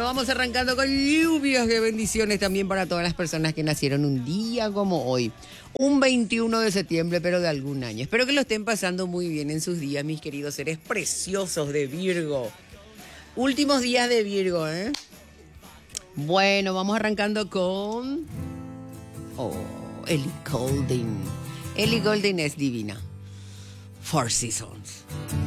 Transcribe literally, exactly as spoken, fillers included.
vamos arrancando con lluvias de bendiciones también para todas las personas que nacieron un día como hoy, un veintiuno de septiembre, pero de algún año. Espero que lo estén pasando muy bien en sus días, mis queridos seres preciosos de Virgo. Últimos días de Virgo, ¿eh? Bueno, vamos arrancando con... Oh, Ellie Goulding. Ellie Goulding es divina. Four Seasons.